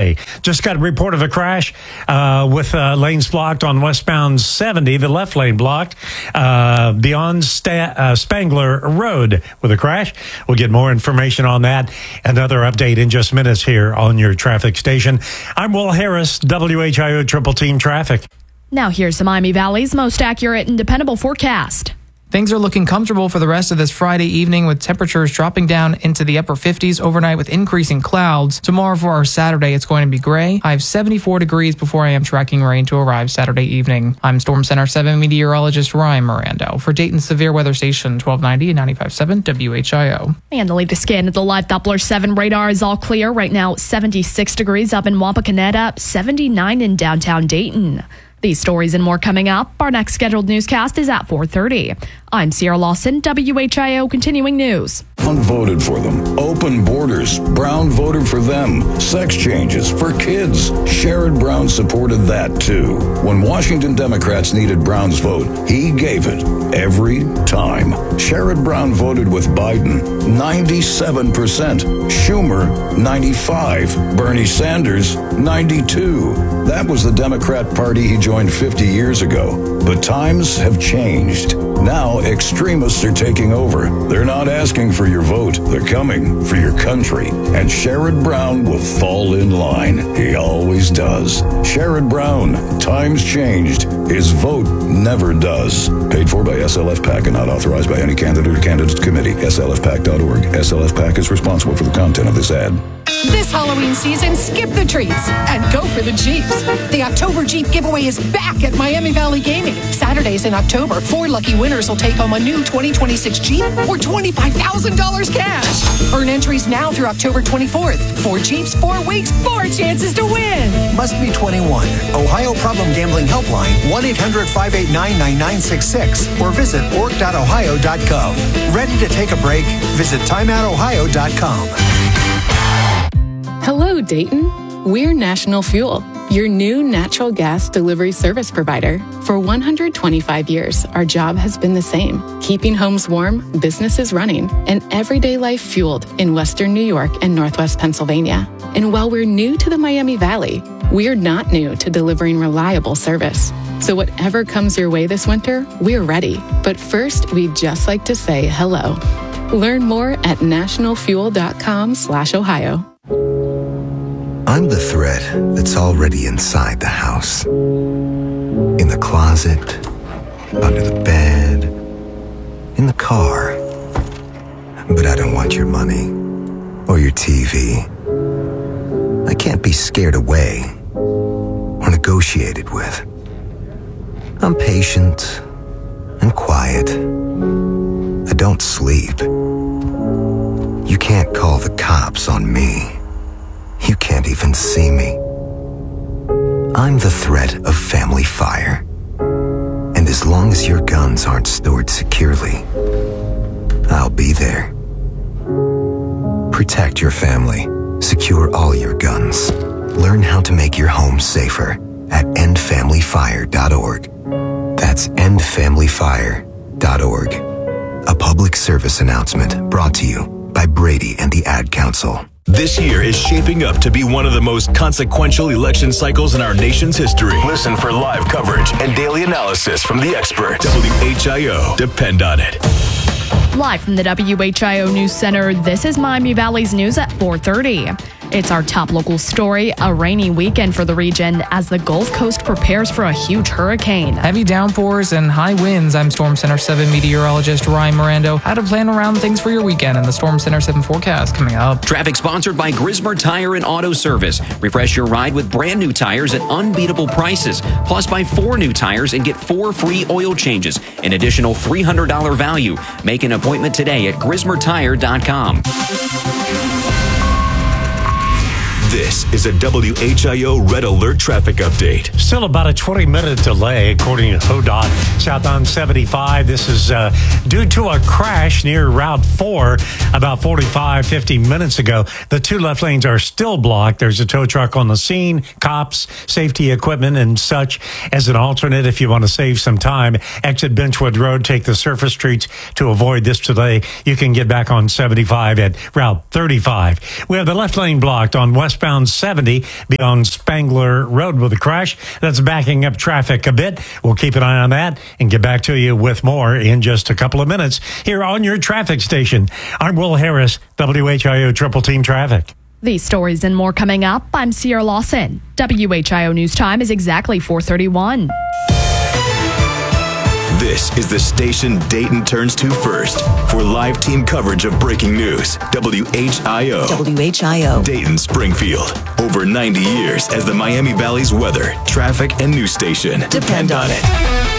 today. Just got a report of a crash with lanes blocked on westbound 70, the left lane blocked beyond Spangler Road with a crash. We'll get more information on that. Another update in just minutes here on your traffic station. I'm Will Harris, WHIO Triple Team Traffic. Now here's the Miami Valley's most accurate and dependable forecast. Things are looking comfortable for the rest of this Friday evening with temperatures dropping down into the upper 50s overnight with increasing clouds. Tomorrow for our Saturday, it's going to be gray. I have 74 degrees before I am tracking rain to arrive Saturday evening. I'm Storm Center 7 meteorologist Ryan Mirando for Dayton's Severe Weather Station 1290 and 95.7 WHIO. And the latest scan of the live Doppler 7 radar is all clear. Right now, 76 degrees up in Wapakoneta, 79 in downtown Dayton. These stories and more coming up. Our next scheduled newscast is at 4:30. I'm Sierra Lawson, WHIO Continuing News. Brown voted for them. Open borders. Brown voted for them. Sex changes for kids. Sherrod Brown supported that too. When Washington Democrats needed Brown's vote, he gave it every time. Sherrod Brown voted with Biden 97%. Schumer 95%. Bernie Sanders 92%. That was the Democrat Party he joined 50 years ago. But times have changed. Now extremists are taking over. They're not asking for your vote. They're coming for your country. And Sherrod Brown will fall in line. He always does. Sherrod Brown. Times changed. His vote never does. Paid for by SLF PAC and not authorized by any candidate or candidate committee. SLFPAC.org. SLF PAC is responsible for the content of this ad. This Halloween season, skip the treats and go for the Jeeps. The October Jeep giveaway is back at Miami Valley Gaming. Saturdays in October, 4 lucky winners will take home a new 2026 Jeep or $25,000 cash. Earn entries now through October 24th. 4 Jeeps, 4 weeks, 4 chances to win. Must be 21. Ohio Problem Gambling Helpline, 1-800-589-9966 or visit org.ohio.gov. Ready to take a break? Visit timeoutohio.com. Hello, Dayton. We're National Fuel, your new natural gas delivery service provider. For 125 years, our job has been the same, keeping homes warm, businesses running, and everyday life fueled in Western New York and Northwest Pennsylvania. And while we're new to the Miami Valley, we're not new to delivering reliable service. So whatever comes your way this winter, we're ready. But first, we'd just like to say hello. Learn more at nationalfuel.com/Ohio. I'm the thread that's already inside the house. In the closet, under the bed, in the car. But I don't want your money or your TV. I can't be scared away or negotiated with. I'm patient and quiet. I don't sleep. You can't call the cops on me. You can't even see me. I'm the threat of family fire. And as long as your guns aren't stored securely, I'll be there. Protect your family. Secure all your guns. Learn how to make your home safer at endfamilyfire.org. That's endfamilyfire.org. A public service announcement brought to you by Brady and the Ad Council. This year is shaping up to be one of the most consequential election cycles in our nation's history. Listen for live coverage and daily analysis from the experts. WHIO. Depend on it. Live from the WHIO News Center, this is Miami Valley's news at 4:30. It's our top local story, a rainy weekend for the region as the Gulf Coast prepares for a huge hurricane. Heavy downpours and high winds. I'm Storm Center 7 meteorologist Ryan Mirando. How to plan around things for your weekend in the Storm Center 7 forecast coming up. Traffic sponsored by Grismer Tire and Auto Service. Refresh your ride with brand new tires at unbeatable prices. Plus, buy 4 new tires and get 4 free oil changes. An additional $300 value. Make an appointment today at grismertire.com. This is a WHIO Red Alert traffic update. Still about a 20-minute delay, according to ODOT. Southbound 75. This is due to a crash near Route 4 about 50 minutes ago. The 2 left lanes are still blocked. There's a tow truck on the scene, cops, safety equipment, and such. As an alternate, if you want to save some time, exit Benchwood Road, take the surface streets to avoid this delay. You can get back on 75 at Route 35. We have the left lane blocked on West westbound 70 beyond Spangler Road with a crash. That's backing up traffic a bit. We'll keep an eye on that and get back to you with more in just a couple of minutes here on your traffic station. I'm Will Harris, WHIO Triple Team Traffic. These stories and more coming up. I'm Sierra Lawson. WHIO News Time is exactly 4:31. This is the station Dayton turns to first for live team coverage of breaking news. WHIO. WHIO. Dayton Springfield. Over 90 years as the Miami Valley's weather, traffic, and news station. Depend on it.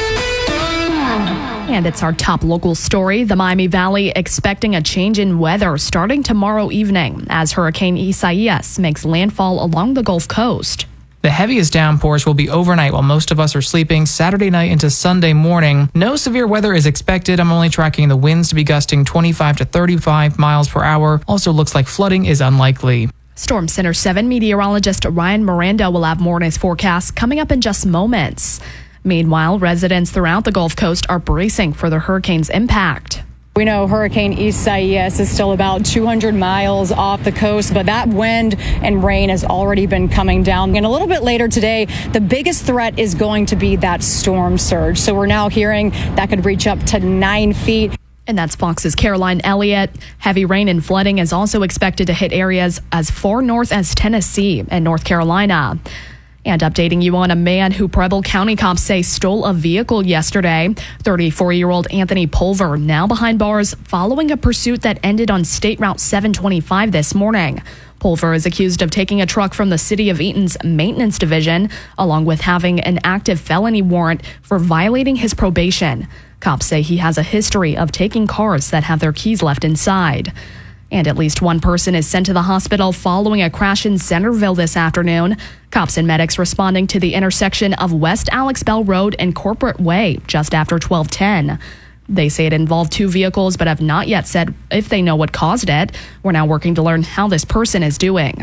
And it's our top local story. The Miami Valley expecting a change in weather starting tomorrow evening as Hurricane Isaias makes landfall along the Gulf Coast. The heaviest downpours will be overnight while most of us are sleeping Saturday night into Sunday morning. No severe weather is expected. I'm only tracking the winds to be gusting 25 to 35 miles per hour. Also looks like flooding is unlikely. Storm Center 7 meteorologist Ryan Miranda will have more in his forecast coming up in just moments. Meanwhile, residents throughout the Gulf Coast are bracing for the hurricane's impact. We know Hurricane Isaias is still about 200 miles off the coast, but that wind and rain has already been coming down. And a little bit later today, the biggest threat is going to be that storm surge. So we're now hearing that could reach up to 9 feet. And that's Fox's Caroline Elliott. Heavy rain and flooding is also expected to hit areas as far north as Tennessee and North Carolina. And updating you on a man who Preble County cops say stole a vehicle yesterday. 34-year-old Anthony Pulver now behind bars following a pursuit that ended on State Route 725 this morning. Pulver is accused of taking a truck from the City of Eaton's maintenance division, along with having an active felony warrant for violating his probation. Cops say he has a history of taking cars that have their keys left inside. And at least one person is sent to the hospital following a crash in Centerville this afternoon. Cops and medics responding to the intersection of West Alex Bell Road and Corporate Way just after 12:10. They say it involved two vehicles, but have not yet said if they know what caused it. We're now working to learn how this person is doing.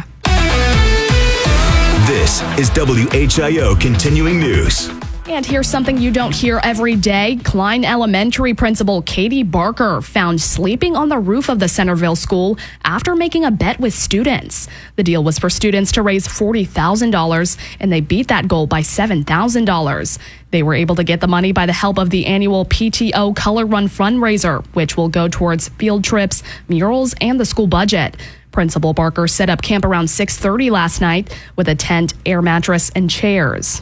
This is WHIO Continuing News. And here's something you don't hear every day. Klein Elementary Principal Katie Barker found sleeping on the roof of the Centerville school after making a bet with students. The deal was for students to raise $40,000, and they beat that goal by $7,000. They were able to get the money by the help of the annual PTO Color Run fundraiser, which will go towards field trips, murals, and the school budget. Principal Barker set up camp around 6:30 last night with a tent, air mattress, and chairs.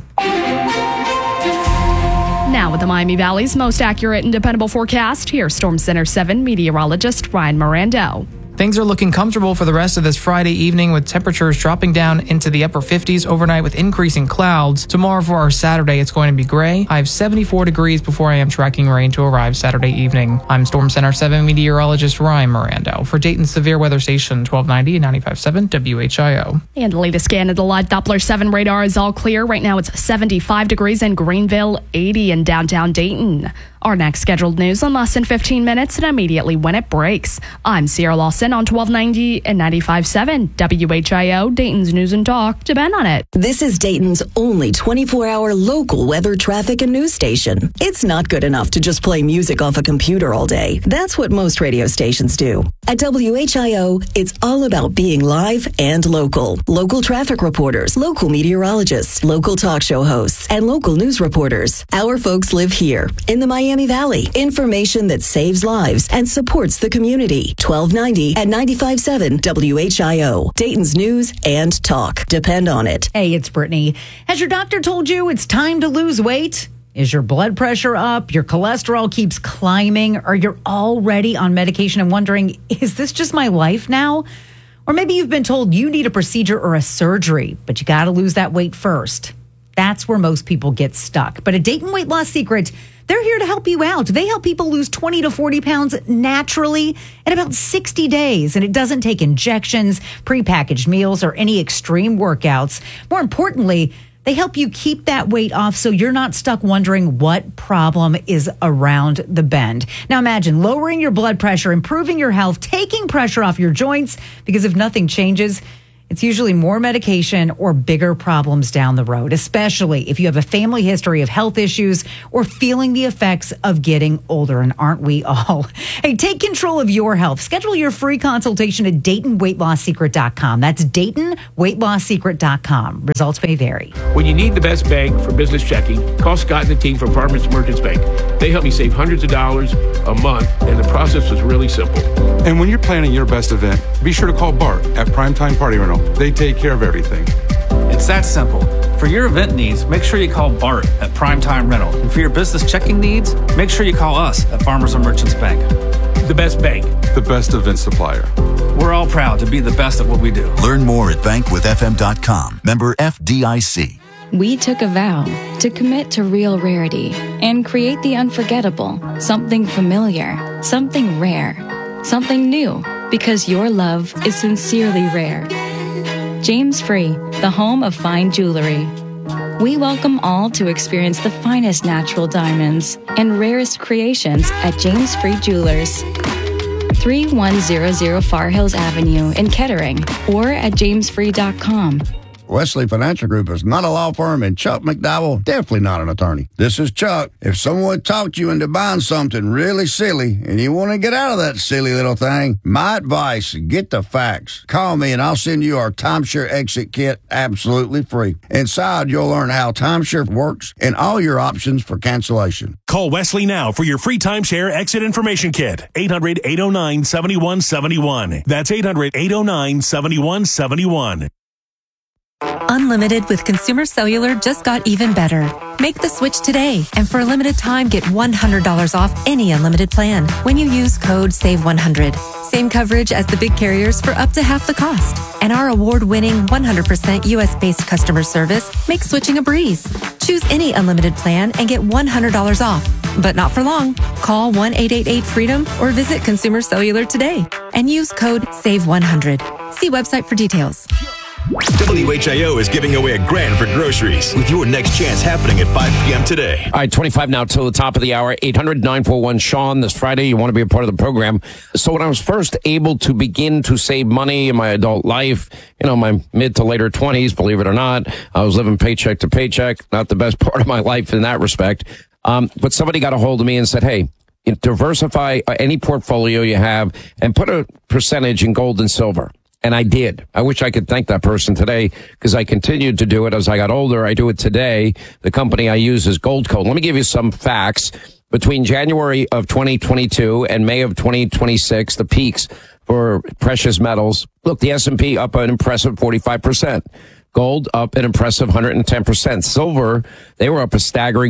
Now with the Miami Valley's most accurate and dependable forecast, here's Storm Center 7 meteorologist Ryan Miranda. Things are looking comfortable for the rest of this Friday evening with temperatures dropping down into the upper 50s overnight with increasing clouds. Tomorrow for our Saturday, it's going to be gray. I have 74 degrees before I am tracking rain to arrive Saturday evening. I'm Storm Center 7 meteorologist Ryan Miranda for Dayton's Severe Weather Station 1290 and 95.7 WHIO. And the latest scan of the live Doppler 7 radar is all clear. Right now it's 75 degrees in Greenville, 80 in downtown Dayton. Our next scheduled news in less than 15 minutes and immediately when it breaks. I'm Sierra Lawson on 1290 and 95.7 WHIO, Dayton's News and Talk. Depend on it. This is Dayton's only 24-hour local weather, traffic, and news station. It's not good enough to just play music off a computer all day. That's what most radio stations do. At WHIO, it's all about being live and local. Local traffic reporters, local meteorologists, local talk show hosts, and local news reporters. Our folks live here in the Miami Valley. Information that saves lives and supports the community. 1290 and 95.7 WHIO. Dayton's News and Talk. Depend on it. Hey, it's Brittany. Has your doctor told you it's time to lose weight? Is your blood pressure up? Your cholesterol keeps climbing? Or you're already on medication and wondering, is this just my life now? Or maybe you've been told you need a procedure or a surgery, but you got to lose that weight first. That's where most people get stuck. But at Dayton Weight Loss Secret, they're here to help you out. They help people lose 20 to 40 pounds naturally in about 60 days. And it doesn't take injections, prepackaged meals, or any extreme workouts. More importantly, they help you keep that weight off so you're not stuck wondering what problem is around the bend. Now imagine lowering your blood pressure, improving your health, taking pressure off your joints, because if nothing changes, it's usually more medication or bigger problems down the road, especially if you have a family history of health issues or feeling the effects of getting older. And aren't we all? Hey, take control of your health. Schedule your free consultation at DaytonWeightLossSecret.com. That's DaytonWeightLossSecret.com. Results may vary. When you need the best bank for business checking, call Scott and the team from Farmers Merchants Bank. They help me save hundreds of dollars a month, and the process was really simple. And when you're planning your best event, be sure to call Bart at Primetime Party Rental. They take care of everything. It's that simple. For your event needs, make sure you call Bart at Primetime Rental. And for your business checking needs, make sure you call us at Farmers and Merchants Bank. The best bank. The best event supplier. We're all proud to be the best at what we do. Learn more at bankwithfm.com. Member FDIC. We took a vow to commit to real rarity and create the unforgettable, something familiar, something rare, something new, because your love is sincerely rare. James Free, the home of fine jewelry. We welcome all to experience the finest natural diamonds and rarest creations at James Free Jewelers. 3100 Far Hills Avenue in Kettering or at jamesfree.com. Wesley Financial Group is not a law firm, and Chuck McDowell definitely not an attorney. This is Chuck. If someone talked you into buying something really silly and you want to get out of that silly little thing, my advice, get the facts. Call me and I'll send you our timeshare exit kit absolutely free. Inside, you'll learn how timeshare works and all your options for cancellation. Call Wesley now for your free timeshare exit information kit. 800-809-7171. That's 800-809-7171. Unlimited with Consumer Cellular just got even better. Make the switch today, and for a limited time, get $100 off any unlimited plan when you use code SAVE100. Same coverage as the big carriers for up to half the cost. And our award-winning 100% U.S.-based customer service makes switching a breeze. Choose any unlimited plan and get $100 off. But not for long. Call 1-888-FREEDOM or visit Consumer Cellular today and use code SAVE100. See website for details. WHIO is giving away $1,000 for groceries with your next chance happening at 5 p.m. today. All right, 25 now till the top of the hour. 800-941-SEAN. This Friday, you want to be a part of the program. So when I was first able to begin to save money in my adult life, my mid to later 20s, believe it or not, I was living paycheck to paycheck. Not the best part of my life in that respect. But somebody got a hold of me and said, hey, diversify any portfolio you have and put a percentage in gold and silver. And I did. I wish I could thank that person today because I continued to do it as I got older. I do it today. The company I use is Goldco. Let me give you some facts. Between January of 2022 and May of 2026, the peaks for precious metals. Look, the S&P up an impressive 45%. Gold up an impressive 110%. Silver, they were up a staggering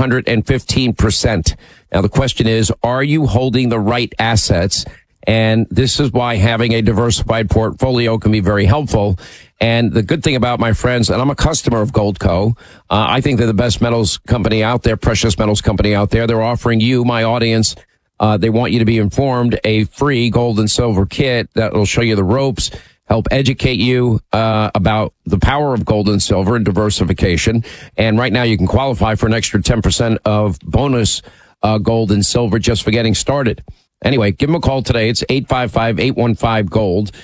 415%. Now, the question is, are you holding the right assets? And this is why having a diversified portfolio can be very helpful. And the good thing about my friends, and I'm a customer of Goldco, I think they're the best metals company out there, precious metals company out there. They're offering you, my audience, they want you to be informed, a free gold and silver kit that will show you the ropes, help educate you about the power of gold and silver and diversification. And right now you can qualify for an extra 10% of bonus gold and silver just for getting started. Anyway, give them a call today. It's 855-815-GOLD,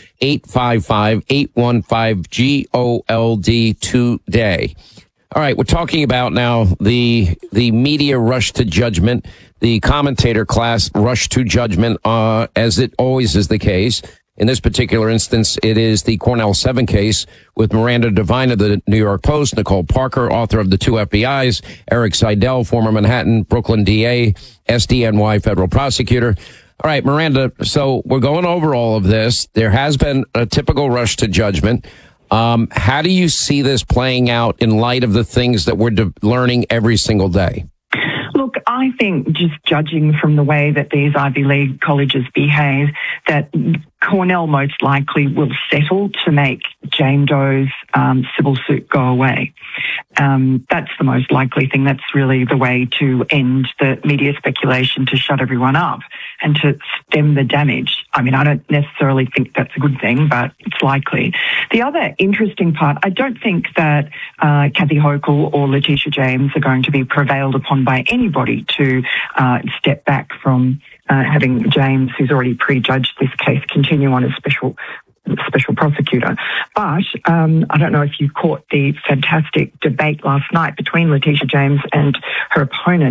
855-815-GOLD today. All right, we're talking about now the media rush to judgment, the commentator class rush to judgment, as it always is the case. In this particular instance, it is the Cornell 7 case with Miranda Devine of the New York Post, Nicole Parker, author of The Two FBIs, Eric Seidel, former Manhattan, Brooklyn DA, SDNY federal prosecutor. All right, Miranda, so we're going over all of this. There has been a typical rush to judgment. How do you see this playing out in light of the things that we're learning every single day? Look, I think just judging from the way that these Ivy League colleges behave, that Cornell most likely will settle to make Jane Doe's civil suit go away. That's the most likely thing. That's really the way to end the media speculation, to shut everyone up and to stem the damage. I mean, I don't necessarily think that's a good thing, but it's likely. The other interesting part, I don't think that Kathy Hochul or Letitia James are going to be prevailed upon by anybody to step back from having James, who's already prejudged this case, continue on as special special prosecutor. But I don't know if you caught the fantastic debate last night between Letitia James and her opponent.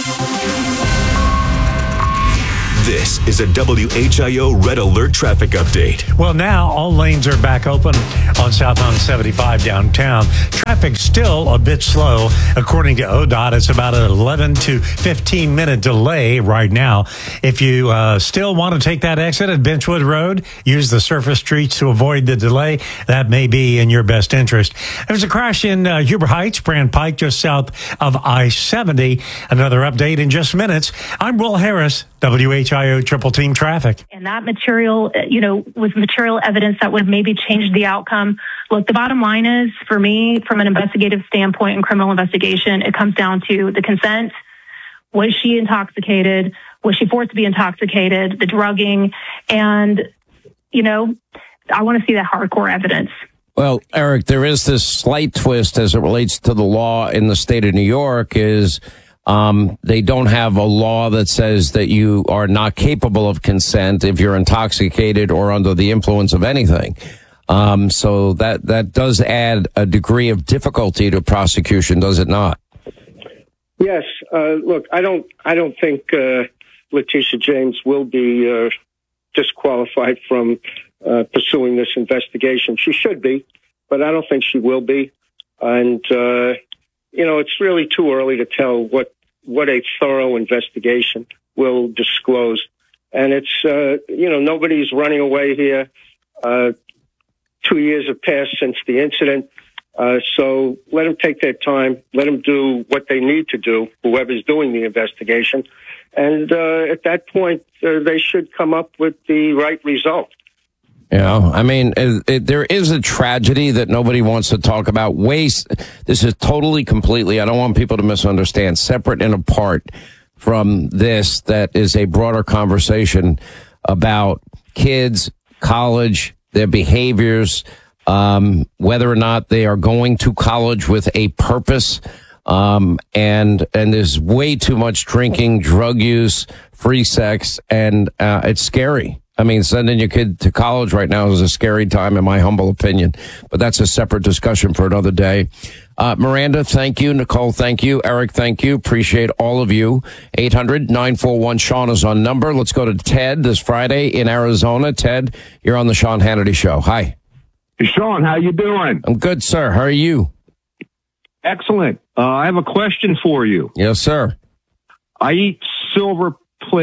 This is a WHIO Red Alert traffic update. Well, now all lanes are back open on southbound 75 downtown. Traffic still a bit slow. According to ODOT, it's about an 11 to 15 minute delay right now. If you still want to take that exit at Benchwood Road, use the surface streets to avoid the delay. That may be in your best interest. There's a crash in Huber Heights, Brand Pike, just south of I-70. Another update in just minutes. I'm Will Harris, WHIO Triple Team Traffic. And that material, was material evidence that would have maybe changed the outcome. Look, the bottom line is, for me, from an investigative standpoint in criminal investigation, it comes down to the consent. Was she intoxicated? Was she forced to be intoxicated? The drugging. And, I want to see that hardcore evidence. Well, Eric, there is this slight twist as it relates to the law in the state of New York is they don't have a law that says that you are not capable of consent if you're intoxicated or under the influence of anything. So that does add a degree of difficulty to prosecution, does it not? Yes. Look, I don't think Letitia James will be disqualified from pursuing this investigation. She should be, but I don't think she will be. And it's really too early to tell what a thorough investigation will disclose. And it's, nobody's running away here. 2 years have passed since the incident. So let them take their time. Let them do what they need to do, whoever's doing the investigation. And at that point, they should come up with the right result. Yeah, I mean, there is a tragedy that nobody wants to talk about. Waste. This is totally, completely, I don't want people to misunderstand, separate and apart from this. That is a broader conversation about kids, college, their behaviors, whether or not they are going to college with a purpose. And there's way too much drinking, drug use, free sex, and it's scary. I mean, sending your kid to college right now is a scary time, in my humble opinion. But that's a separate discussion for another day. Miranda, thank you. Nicole, thank you. Eric, thank you. Appreciate all of you. 800-941-SEAN is on number. Let's go to Ted this Friday in Arizona. Ted, you're on the Sean Hannity Show. Hi. Hey, Sean, how you doing? I'm good, sir. How are you? Excellent. I have a question for you. Yes, sir. I eat silver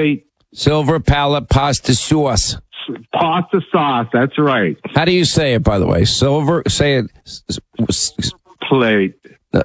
palate pasta sauce. Pasta sauce, that's right. How do you say it, by the way? Say it. Plate. No.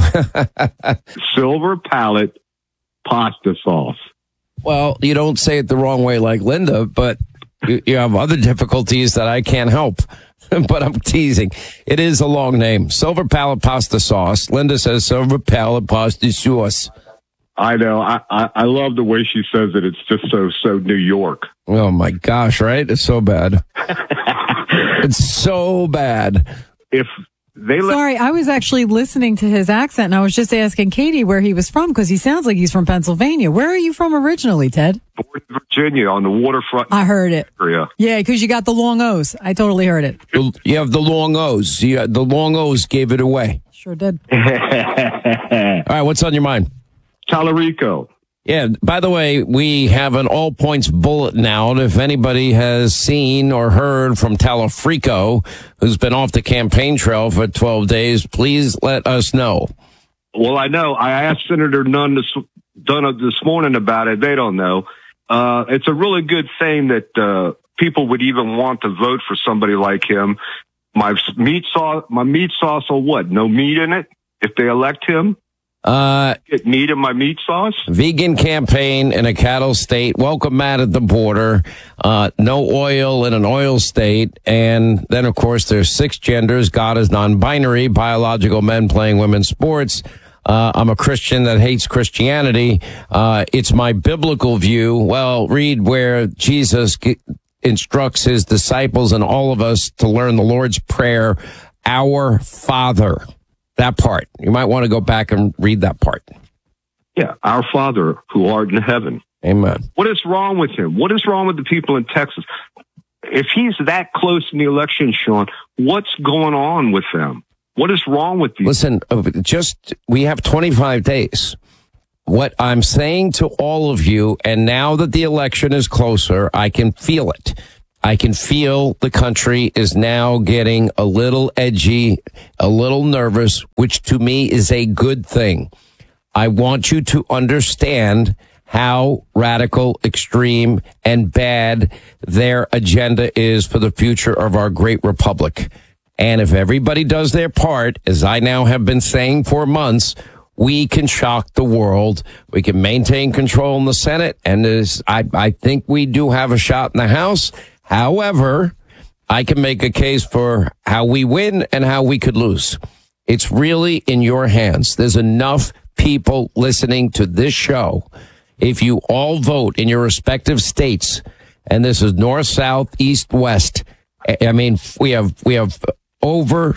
Silver palate pasta sauce. Well, you don't say it the wrong way like Linda, but you have other difficulties that I can't help. But I'm teasing. It is a long name. Silver palate pasta sauce. Linda says silver palate pasta sauce. I know. I love the way she says it. It's just so New York. Oh my gosh, right? It's so bad. It's so bad. Sorry, I was actually listening to his accent, and I was just asking Katie where he was from, because he sounds like he's from Pennsylvania. Where are you from originally, Ted? Virginia, on the waterfront. I heard it. Area. Yeah, because you got the long O's. I totally heard it. You have the long O's. The long O's gave it away. Sure did. All right, what's on your mind? Tallarico. Yeah, by the way, we have an all points bulletin out. If anybody has seen or heard from Tallarico, who's been off the campaign trail for 12 days, please let us know. Well, I know. I asked Senator Dunn this morning about it. They don't know. It's a really good thing that people would even want to vote for somebody like him. My meat sauce will what? No meat in it if they elect him? Get meat in my meat sauce? Vegan campaign in a cattle state. Welcome Matt at the border. No oil in an oil state. And then, of course, there's 6 genders. God is non-binary. Biological men playing women's sports. I'm a Christian that hates Christianity. It's my biblical view. Well, read where Jesus instructs his disciples and all of us to learn the Lord's Prayer, Our Father. That part. You might want to go back and read that part. Yeah, our Father who art in heaven. Amen. What is wrong with him? What is wrong with the people in Texas? if he's that close in the election, Sean, what's going on with them? What is wrong with you? Listen, we have 25 days. What I'm saying to all of you, and now that the election is closer, I can feel it. I can feel the country is now getting a little edgy, a little nervous, which to me is a good thing. I want you to understand how radical, extreme, and bad their agenda is for the future of our great republic. And if everybody does their part, as I now have been saying for months, we can shock the world. We can maintain control in the Senate. And I think we do have a shot in the House. However, I can make a case for how we win and how we could lose. It's really in your hands. There's enough people listening to this show. If you all vote in your respective states, and this is north, south, east, west, I mean, we have over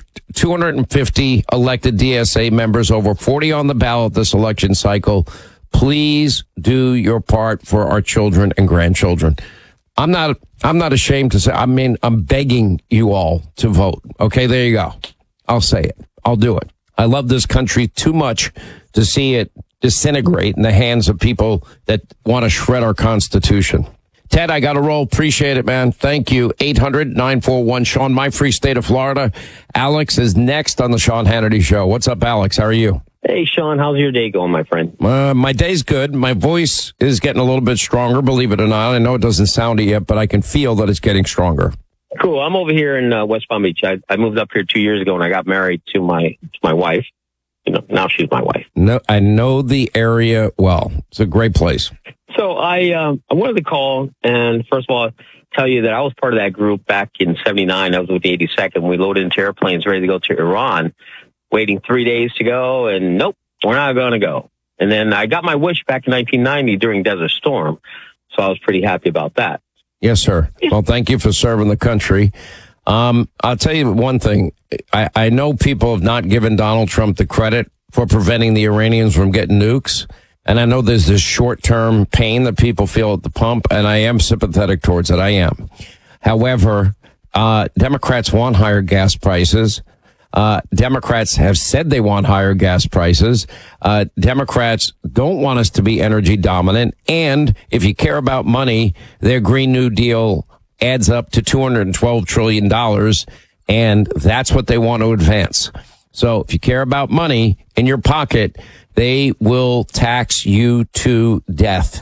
250 elected DSA members, over 40 on the ballot this election cycle. Please do your part for our children and grandchildren. I'm not ashamed to say, I'm begging you all to vote. Okay, there you go. I'll say it. I'll do it. I love this country too much to see it disintegrate in the hands of people that want to shred our Constitution. Ted, I got to roll. Appreciate it, man. Thank you. 800-941-SEAN, my free state of Florida. Alex is next on the Sean Hannity Show. What's up, Alex? How are you? Hey, Sean. How's your day going, my friend? My day's good. My voice is getting a little bit stronger, believe it or not. I know it doesn't sound it yet, but I can feel that it's getting stronger. Cool. I'm over here in West Palm Beach. I moved up here 2 years ago, and I got married to my wife. You know, now she's my wife. No, I know the area well. It's a great place. So I wanted to call and first of all tell you that I was part of that group back in '79. I was with the 82nd. We loaded into airplanes ready to go to Iran, waiting 3 days to go, and nope, we're not going to go. And then I got my wish back in 1990 during Desert Storm, so I was pretty happy about that. Yes, sir. Well, thank you for serving the country. I'll tell you one thing. I know people have not given Donald Trump the credit for preventing the Iranians from getting nukes. And I know there's this short-term pain that people feel at the pump, and I am sympathetic towards it. I am. However, Democrats want higher gas prices. Democrats have said they want higher gas prices. Democrats don't want us to be energy dominant. And if you care about money, their Green New Deal adds up to $212 trillion. And that's what they want to advance. So if you care about money in your pocket, they will tax you to death.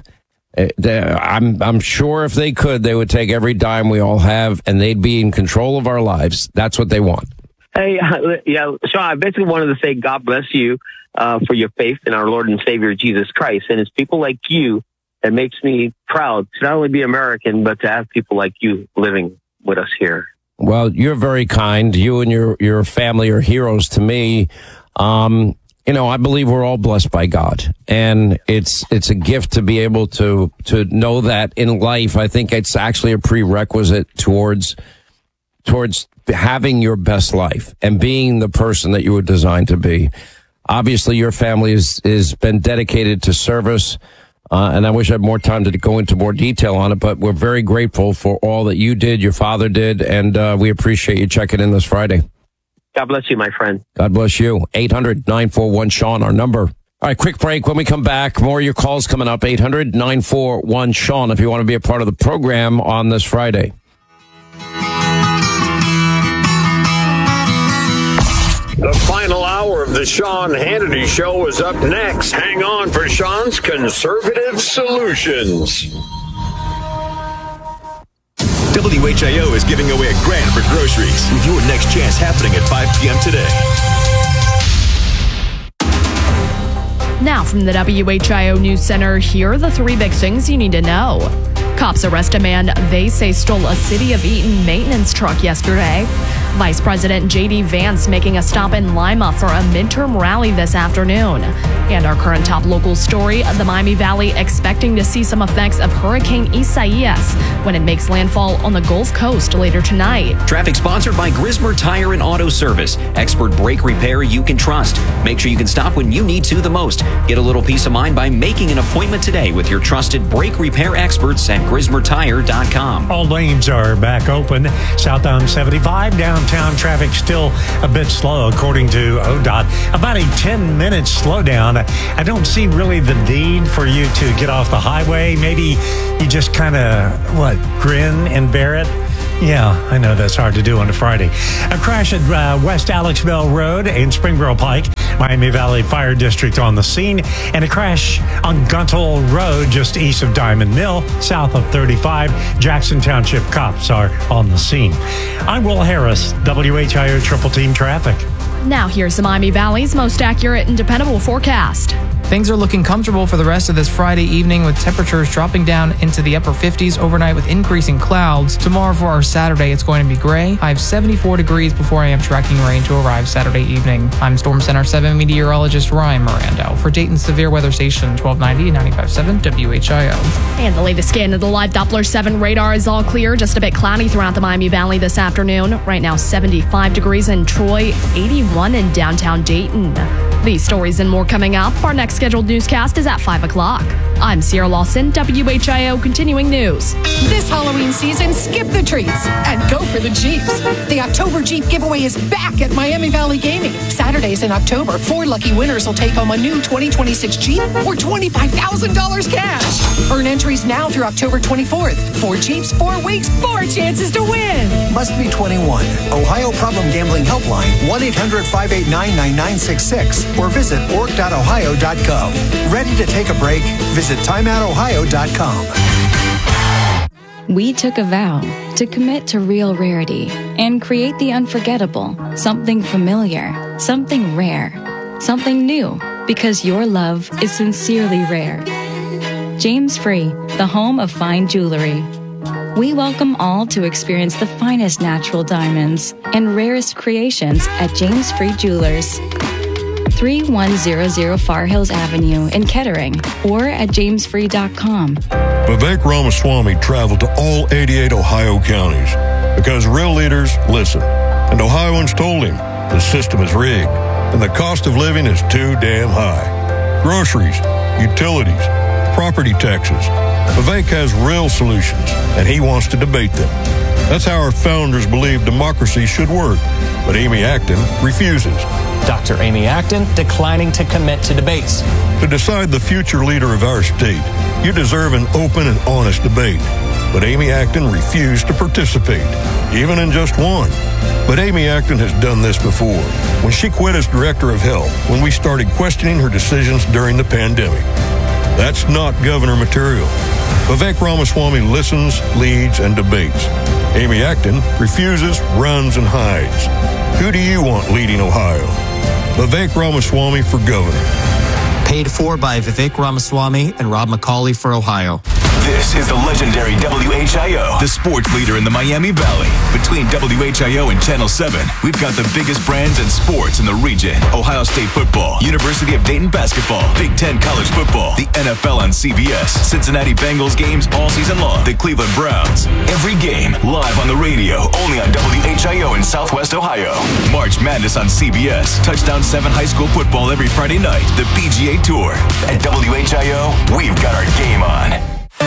I'm sure if they could, they would take every dime we all have and they'd be in control of our lives. That's what they want. Hey, yeah, Sean, I basically wanted to say God bless you for your faith in our Lord and Savior, Jesus Christ. And it's people like you that makes me proud to not only be American, but to have people like you living with us here. Well, you're very kind. You and your family are heroes to me. You know, I believe we're all blessed by God, and it's a gift to be able to know that in life. I think it's actually a prerequisite towards having your best life and being the person that you were designed to be. Obviously, your family is been dedicated to service, and I wish I had more time to go into more detail on it, but we're very grateful for all that you did, your father did, and we appreciate you checking in this Friday. God bless you, my friend. God bless you. 800-941-SEAN, our number. All right, quick break. When we come back, more of your calls coming up. 800-941-SEAN if you want to be a part of the program on this Friday. The final hour of the Sean Hannity Show is up next. Hang on for Sean's Conservative Solutions. WHIO is giving away $1,000 for groceries with your next chance happening at 5 p.m. today. Now from the WHIO News Center, here are the three big things you need to know. Cops arrest a man they say stole a City of Eaton maintenance truck yesterday. Vice President J.D. Vance making a stop in Lima for a midterm rally this afternoon. And our current top local story, the Miami Valley expecting to see some effects of Hurricane Isaias when it makes landfall on the Gulf Coast later tonight. Traffic sponsored by Grismer Tire and Auto Service. Expert brake repair you can trust. Make sure you can stop when you need to the most. Get a little peace of mind by making an appointment today with your trusted brake repair experts at GrismerTire.com. All lanes are back open. Southbound 75, downtown traffic still a bit slow, according to ODOT. About a 10-minute slowdown. I don't see really the need for you to get off the highway. Maybe you just kind of, grin and bear it? Yeah, I know that's hard to do on a Friday. A crash at West Alex Bell Road and Springboro Pike, Miami Valley Fire District on the scene, and a crash on Guntle Road just east of Diamond Mill, south of 35. Jackson Township cops are on the scene. I'm Will Harris, WHIO Triple Team Traffic. Now here's the Miami Valley's most accurate and dependable forecast. Things are looking comfortable for the rest of this Friday evening with temperatures dropping down into the upper 50s overnight with increasing clouds. Tomorrow for our Saturday, it's going to be gray. I have 74 degrees before I am tracking rain to arrive Saturday evening. I'm Storm Center 7 meteorologist Ryan Mirando for Dayton's Severe Weather Station 1290 and 95.7 WHIO. And the latest scan of the live Doppler 7 radar is all clear. Just a bit cloudy throughout the Miami Valley this afternoon. Right now, 75 degrees in Troy, 81 in downtown Dayton. These stories and more coming up. Our next scheduled newscast is at 5 o'clock. I'm Sierra Lawson, WHIO Continuing News. This Halloween season, skip the treats and go for the Jeeps. The October Jeep giveaway is back at Miami Valley Gaming. Saturdays in October, 4 lucky winners will take home a new 2026 Jeep or $25,000 cash. Earn entries now through October 24th. 4 Jeeps, 4 weeks, 4 chances to win. Must be 21. Ohio Problem Gambling Helpline, 1-800-589-9966 or visit org.ohio.gov. Ready to take a break? Visit timeoutohio.com. We took a vow to commit to real rarity and create the unforgettable, something familiar, something rare, something new, because your love is sincerely rare. James Free, the home of fine jewelry. We welcome all to experience the finest natural diamonds and rarest creations at James Free Jewelers. 3100 Far Hills Avenue in Kettering or at jamesfree.com. Vivek Ramaswamy traveled to all 88 Ohio counties because real leaders listen. And Ohioans told him the system is rigged and the cost of living is too damn high. Groceries, utilities, property taxes. Vivek has real solutions and he wants to debate them. That's how our founders believed democracy should work. But Amy Acton refuses. Dr. Amy Acton declining to commit to debates. To decide the future leader of our state, you deserve an open and honest debate. But Amy Acton refused to participate, even in just one. But Amy Acton has done this before, when she quit as director of health, when we started questioning her decisions during the pandemic. That's not governor material. Vivek Ramaswamy listens, leads, and debates. Amy Acton refuses, runs, and hides. Who do you want leading Ohio? Vivek Ramaswamy for governor. Paid for by Vivek Ramaswamy and Rob McCauley for Ohio. This is the legendary WHIO, the sports leader in the Miami Valley. Between WHIO and Channel 7, we've got the biggest brands in sports in the region. Ohio State football, University of Dayton basketball, Big Ten college football, the NFL on CBS, Cincinnati Bengals games all season long, the Cleveland Browns. Every game live on the radio, only on WHIO in Southwest Ohio. March Madness on CBS, Touchdown 7 high school football every Friday night, the PGA Tour. At WHIO, we've got our game on.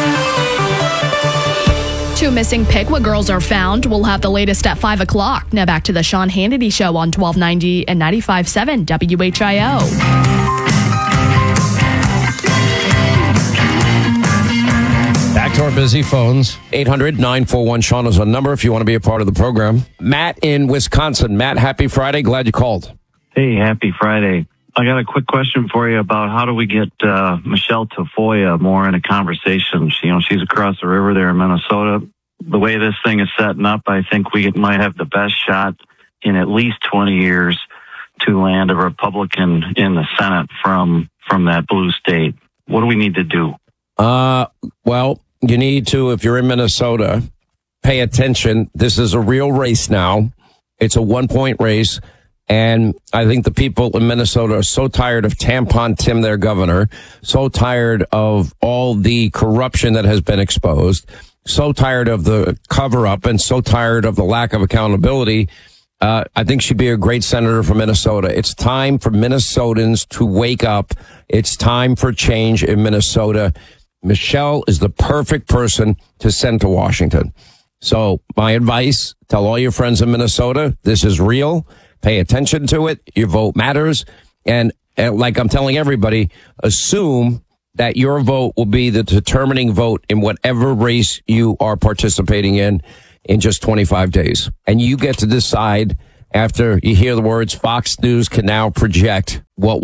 2 missing Piqua girls are found. We'll have the latest at 5 o'clock. Now back to the Sean Hannity Show on 1290 and 95.7 WHIO. Back to our busy phones. 800-941-SEAN is a number if you want to be a part of the program. Matt in Wisconsin. Matt, happy Friday. Glad you called. Hey, happy Friday. I got a quick question for you about how do we get Michelle Tafoya more in a conversation. She's across the river there in Minnesota. The way this thing is setting up, I think we might have the best shot in at least 20 years to land a Republican in the Senate from that blue state. What do we need to do? Well, you need to, if you're in Minnesota, pay attention. This is a real race now. It's a 1-point race. And I think the people in Minnesota are so tired of Tampon Tim, their governor, so tired of all the corruption that has been exposed, so tired of the cover-up, and so tired of the lack of accountability. I think she'd be a great senator from Minnesota. It's time for Minnesotans to wake up. It's time for change in Minnesota. Michelle is the perfect person to send to Washington. So my advice, tell all your friends in Minnesota, this is real. Pay attention to it. Your vote matters. And like I'm telling everybody, assume that your vote will be the determining vote in whatever race you are participating in just 25 days. And you get to decide after you hear the words Fox News can now project what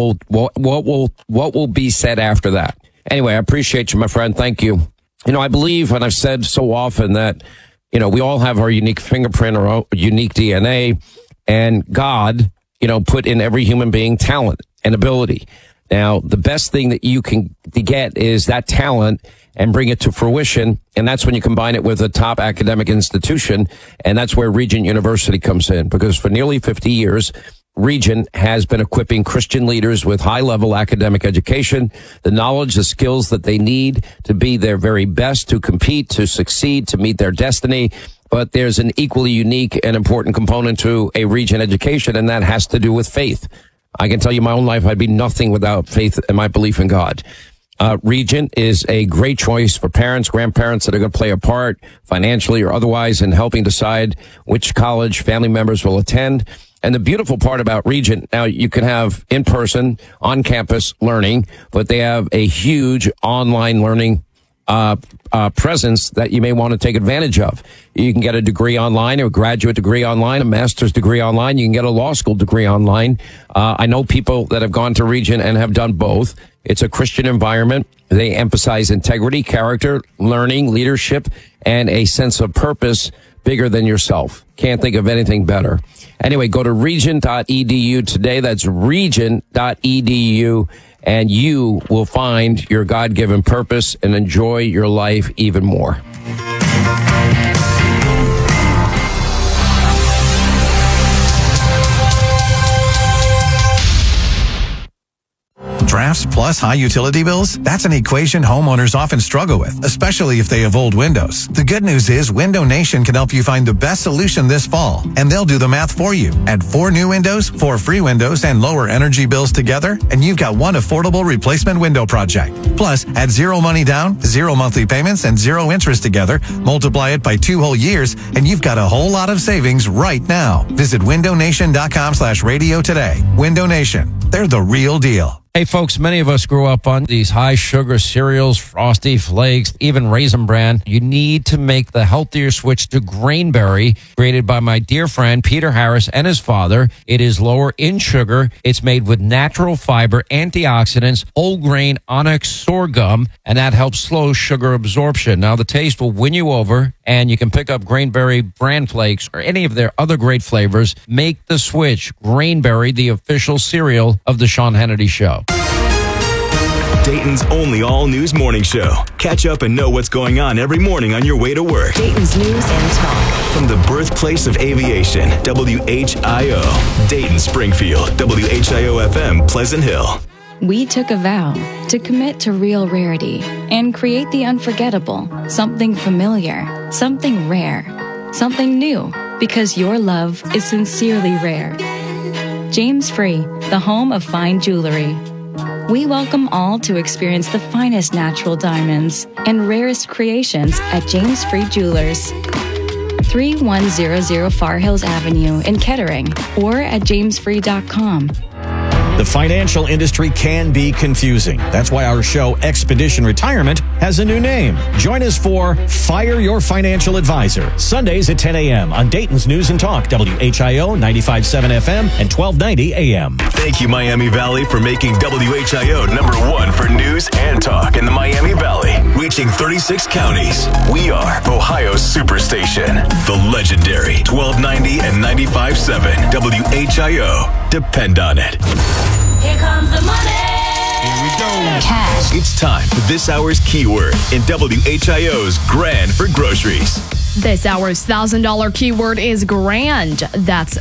will be said after that. Anyway, I appreciate you, my friend. Thank you. You know, I believe, and I've said so often that, you know, we all have our unique fingerprint or our unique DNA. And God, you know, put in every human being talent and ability. Now, the best thing that you can get is that talent and bring it to fruition. And that's when you combine it with a top academic institution. And that's where Regent University comes in, because for nearly 50 years, Regent has been equipping Christian leaders with high-level academic education, the knowledge, the skills that they need to be their very best, to compete, to succeed, to meet their destiny. But there's an equally unique and important component to a Regent education, and that has to do with faith. I can tell you my own life, I'd be nothing without faith and my belief in God. Regent is a great choice for parents, grandparents that are going to play a part financially or otherwise in helping decide which college family members will attend. And the beautiful part about Regent, now you can have in-person, on-campus learning, but they have a huge online learning presence that you may want to take advantage of. You can get a degree online, a graduate degree online, a master's degree online. You can get a law school degree online. I know people that have gone to Regent and have done both. It's a Christian environment. They emphasize integrity, character, learning, leadership, and a sense of purpose bigger than yourself. Can't think of anything better. Anyway, go to regent.edu today. That's regent.edu. And you will find your God-given purpose and enjoy your life even more. Drafts plus high utility bills? That's an equation homeowners often struggle with, especially if they have old windows. The good news is Window Nation can help you find the best solution this fall, and they'll do the math for you. Add 4 new windows, 4 free windows, and lower energy bills together, and you've got one affordable replacement window project. Plus, add 0 money down, 0 monthly payments, and 0 interest together. Multiply it by 2 whole years, and you've got a whole lot of savings right now. Visit windownation.com/radio today. Window Nation. They're the real deal. Hey, folks, many of us grew up on these high-sugar cereals, Frosty Flakes, even Raisin Bran. You need to make the healthier switch to Grainberry, created by my dear friend Peter Harris and his father. It is lower in sugar. It's made with natural fiber, antioxidants, whole grain onyx sorghum, and that helps slow sugar absorption. Now, the taste will win you over, and you can pick up Grainberry Bran Flakes or any of their other great flavors. Make the switch. Grainberry, the official cereal of the Sean Hannity Show. Dayton's only all-news morning show. Catch up and know what's going on every morning on your way to work. Dayton's News and Talk. From the birthplace of aviation, WHIO. Dayton, Springfield, WHIO-FM, Pleasant Hill. We took a vow to commit to real rarity and create the unforgettable, something familiar, something rare, something new, because your love is sincerely rare. James Free, the home of fine jewelry. We welcome all to experience the finest natural diamonds and rarest creations at James Free Jewelers. 3100 Far Hills Avenue in Kettering or at jamesfree.com. The financial industry can be confusing. That's why our show, Expedition Retirement, has a new name. Join us for Fire Your Financial Advisor, Sundays at 10 a.m. on Dayton's News and Talk, WHIO 95.7 FM and 1290 AM. Thank you, Miami Valley, for making WHIO #1 for news and talk in the Miami Valley, reaching 36 counties. We are Ohio's superstation, the legendary 1290 and 95.7 WHIO. Depend on it. Here comes the money. Here we go. Cash. It's time for this hour's keyword in WHIO's Grand for Groceries. This hour's $1,000 keyword is grand. That's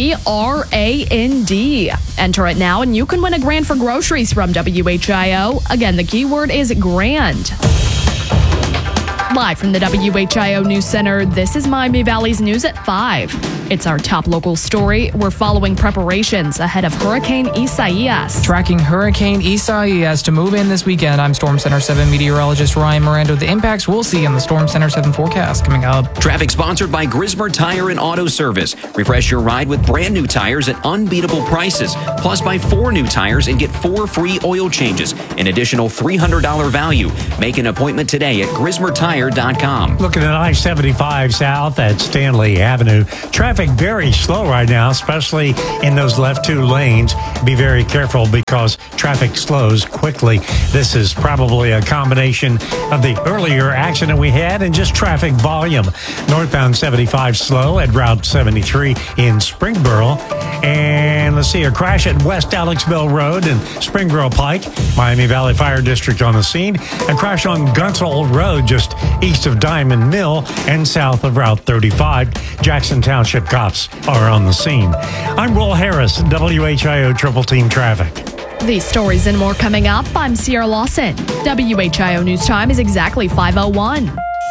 GRAND. Enter it now and you can win a grand for groceries from WHIO. Again, the keyword is grand. Live from the WHIO News Center, this is Miami Valley's News at 5. It's our top local story. We're following preparations ahead of Hurricane Isaias. Tracking Hurricane Isaias to move in this weekend, I'm Storm Center 7 meteorologist Ryan Miranda. The impacts we'll see in the Storm Center 7 forecast coming up. Traffic sponsored by Grismer Tire and Auto Service. Refresh your ride with brand new tires at unbeatable prices. Plus, buy 4 new tires and get 4 free oil changes. An additional $300 value. Make an appointment today at GrismerTire.com. Looking at I-75 south at Stanley Avenue. Traffic very slow right now, especially in those left 2 lanes. Be very careful because traffic slows quickly. This is probably a combination of the earlier accident we had and just traffic volume. Northbound 75 slow at Route 73 in Springboro. And let's see, a crash at West Alexville Road and Springboro Pike. Miami Valley Fire District on the scene. A crash on Gunsel Road just east of Diamond Mill and south of Route 35. Jackson Township cops are on the scene. I'm Will Harris, WHIO Triple Team Traffic. These stories and more coming up. I'm Sierra Lawson. WHIO News Time is exactly 5:01.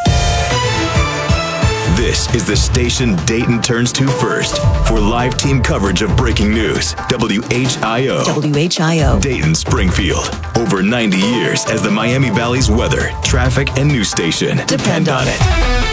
This is the station Dayton turns to first for live team coverage of breaking news. WHIO. WHIO. Dayton Springfield. Over 90 years as the Miami Valley's weather, traffic, and news station. Depend on it.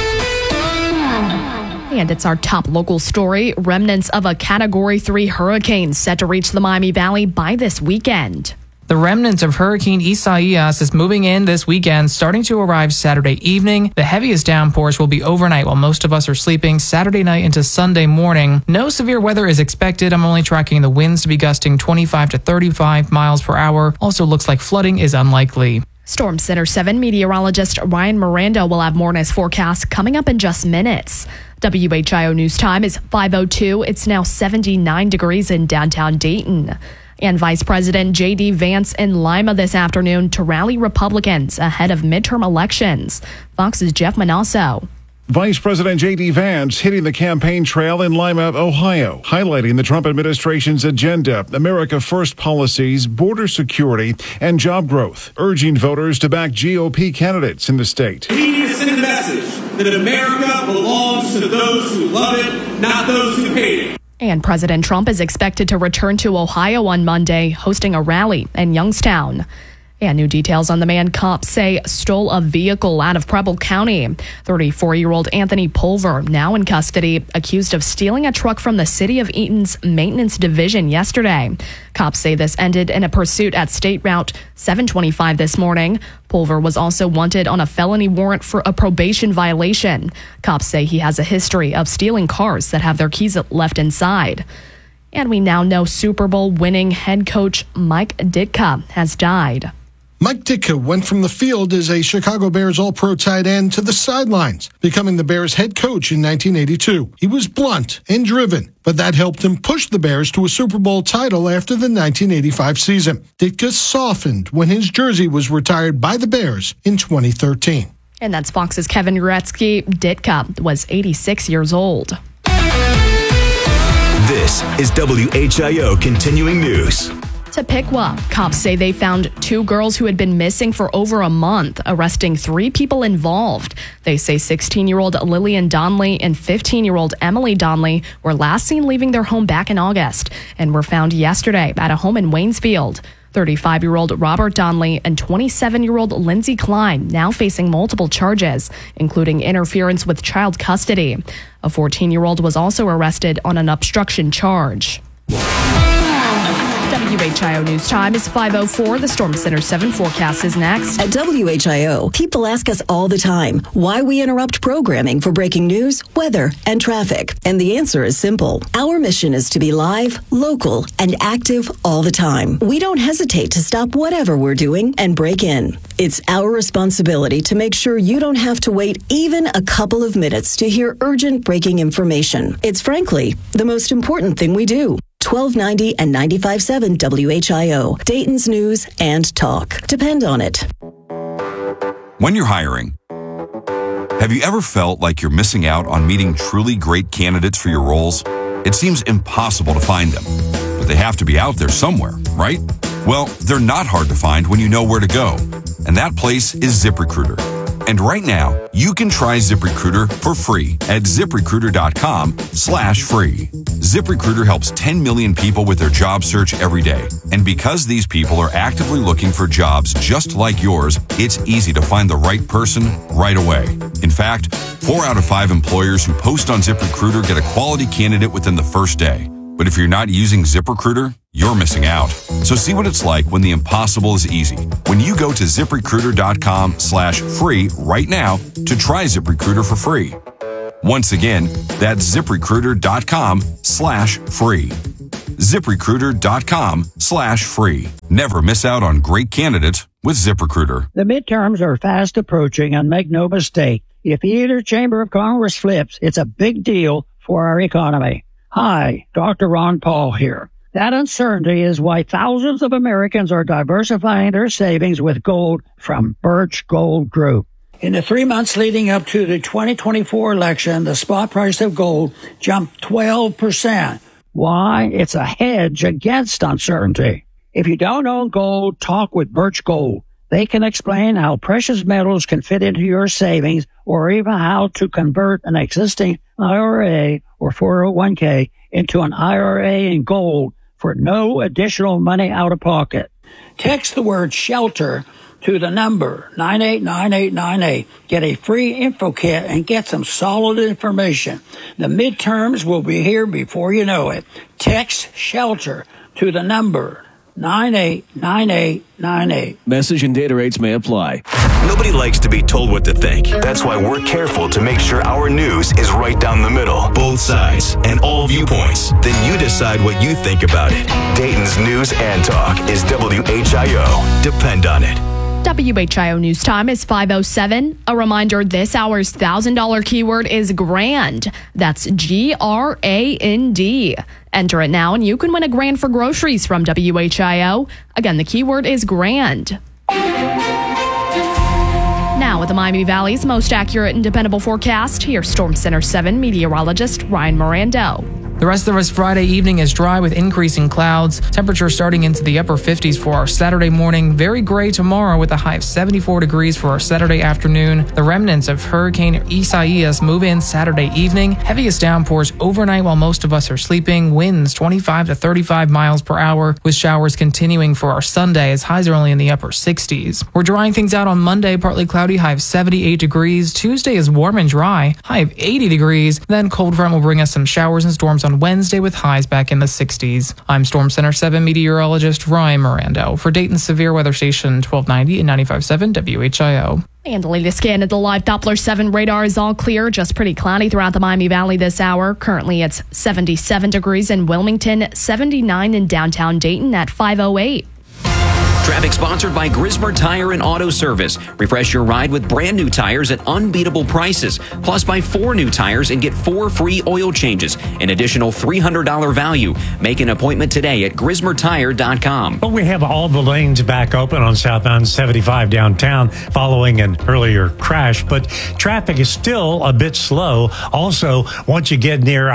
And it's our top local story. Remnants of a Category 3 hurricane set to reach the Miami Valley by this weekend. The remnants of Hurricane Isaias is moving in this weekend, starting to arrive Saturday evening. The heaviest downpours will be overnight while most of us are sleeping Saturday night into Sunday morning. No severe weather is expected. I'm only tracking the winds to be gusting 25 to 35 miles per hour. Also looks like flooding is unlikely. Storm Center 7 meteorologist Ryan Miranda will have more in his forecast coming up in just minutes. WHIO News Time is 5:02. It's now 79 degrees in downtown Dayton. And Vice President J.D. Vance in Lima this afternoon to rally Republicans ahead of midterm elections. Fox's Jeff Manasso. Vice President J.D. Vance hitting the campaign trail in Lima, Ohio, highlighting the Trump administration's agenda, America First policies, border security, and job growth, urging voters to back GOP candidates in the state. We need to send a message that America belongs to those who love it, not those who hate it. And President Trump is expected to return to Ohio on Monday, hosting a rally in Youngstown. And new details on the man cops say stole a vehicle out of Preble County. 34-year-old Anthony Pulver, now in custody, accused of stealing a truck from the City of Eaton's maintenance division yesterday. Cops say this ended in a pursuit at State Route 725 this morning. Pulver was also wanted on a felony warrant for a probation violation. Cops say he has a history of stealing cars that have their keys left inside. And we now know Super Bowl winning head coach Mike Ditka has died. Mike Ditka went from the field as a Chicago Bears All-Pro tight end to the sidelines, becoming the Bears head coach in 1982. He was blunt and driven, but that helped him push the Bears to a Super Bowl title after the 1985 season. Ditka softened when his jersey was retired by the Bears in 2013. And that's Fox's Kevin Gretzky. Ditka was 86 years old. This is WHIO Continuing News. Piqua, cops say they found 2 girls who had been missing for over a month, arresting 3 people involved. They say 16-year-old Lillian Donnelly and 15-year-old Emily Donnelly were last seen leaving their home back in August and were found yesterday at a home in Waynesfield. 35-year-old Robert Donnelly and 27-year-old Lindsey Klein now facing multiple charges, including interference with child custody. A 14-year-old was also arrested on an obstruction charge. WHIO News Time is 5:04. The Storm Center 7 forecast is next. At WHIO, people ask us all the time why we interrupt programming for breaking news, weather, and traffic. And the answer is simple. Our mission is to be live, local, and active all the time. We don't hesitate to stop whatever we're doing and break in. It's our responsibility to make sure you don't have to wait even a couple of minutes to hear urgent breaking information. It's frankly the most important thing we do. 1290 and 95.7 WHIO, Dayton's News and Talk. Depend on it. When you're hiring, Have you ever felt like you're missing out on meeting truly great candidates for your roles? It seems impossible to find them, but they have to be out there somewhere, right? Well, they're not hard to find when you know where to go, and that place is ZipRecruiter. And right now, you can try ZipRecruiter for free at ZipRecruiter.com/free. ZipRecruiter helps 10 million people with their job search every day. And because these people are actively looking for jobs just like yours, it's easy to find the right person right away. In fact, 4 out of 5 employers who post on ZipRecruiter get a quality candidate within the first day. But if you're not using ZipRecruiter, you're missing out. So see what it's like when the impossible is easy. When you go to ZipRecruiter.com/free right now to try ZipRecruiter for free. Once again, that's ZipRecruiter.com/free. ZipRecruiter.com/free. Never miss out on great candidates with ZipRecruiter. The midterms are fast approaching, and make no mistake, if either chamber of Congress flips, it's a big deal for our economy. Hi, Dr. Ron Paul here. That uncertainty is why thousands of Americans are diversifying their savings with gold from Birch Gold Group. In the 3 months leading up to the 2024 election, the spot price of gold jumped 12%. Why? It's a hedge against uncertainty. If you don't own gold, talk with Birch Gold. They can explain how precious metals can fit into your savings, or even how to convert an existing IRA or 401k into an IRA in gold for no additional money out of pocket. Text the word SHELTER to the number 989898. Get a free info kit and get some solid information. The midterms will be here before you know it. Text SHELTER to the number 989898. Message and data rates may apply. Nobody likes to be told what to think. That's why we're careful to make sure our news is right down the middle, both sides, and all viewpoints. Then you decide what you think about it. Dayton's News and Talk is WHIO. Depend on it. WHIO News Time is 5:07. A reminder, this hour's $1,000 keyword is grand. That's GRAND. Enter it now and you can win a grand for groceries from WHIO. Again, the keyword is grand. Now with the Miami Valley's most accurate and dependable forecast, here's Storm Center 7 meteorologist Ryan Mirando. The rest of us Friday evening is dry with increasing clouds. Temperature starting into the upper 50s for our Saturday morning. Very gray tomorrow with a high of 74 degrees for our Saturday afternoon. The remnants of Hurricane Isaias move in Saturday evening. Heaviest downpours overnight while most of us are sleeping. Winds 25 to 35 miles per hour with showers continuing for our Sunday as highs are only in the upper 60s. We're drying things out on Monday, partly cloudy, high of 78 degrees. Tuesday is warm and dry, high of 80 degrees. Then cold front will bring us some showers and storms on Wednesday with highs back in the 60s. I'm Storm Center 7 meteorologist Ryan Mirando for Dayton's Severe Weather Station 1290 and 95.7 WHIO. And the latest scan of the live Doppler 7 radar is all clear, just pretty cloudy throughout the Miami Valley this hour. Currently it's 77 degrees in Wilmington, 79 in downtown Dayton at 5:08. Traffic sponsored by Grismer Tire and Auto Service. Refresh your ride with brand new tires at unbeatable prices. Plus, buy 4 new tires and get 4 free oil changes. An additional $300 value. Make an appointment today at GrismerTire.com. But we have all the lanes back open on southbound 75 downtown following an earlier crash. But traffic is still a bit slow. Also, once you get near